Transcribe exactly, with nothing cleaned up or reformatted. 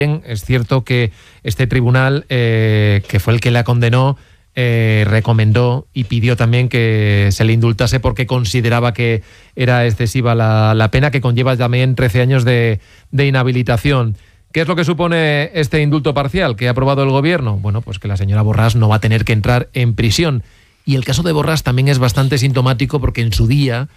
Es cierto que este tribunal, eh, que fue el que la condenó, eh, recomendó y pidió también que se le indultase porque consideraba que era excesiva la, la pena, que conlleva también trece años de, de inhabilitación. ¿Qué es lo que supone este indulto parcial que ha aprobado el gobierno? Bueno, pues que la señora Borràs no va a tener que entrar en prisión. Y el caso de Borràs también es bastante sintomático porque en su día